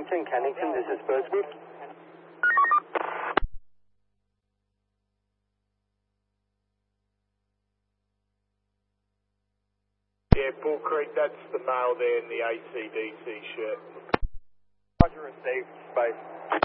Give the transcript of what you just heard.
Kennington, this is Bursby. Yeah, Bull Creek, that's the male there in the ACDC shirt. Roger, received, space.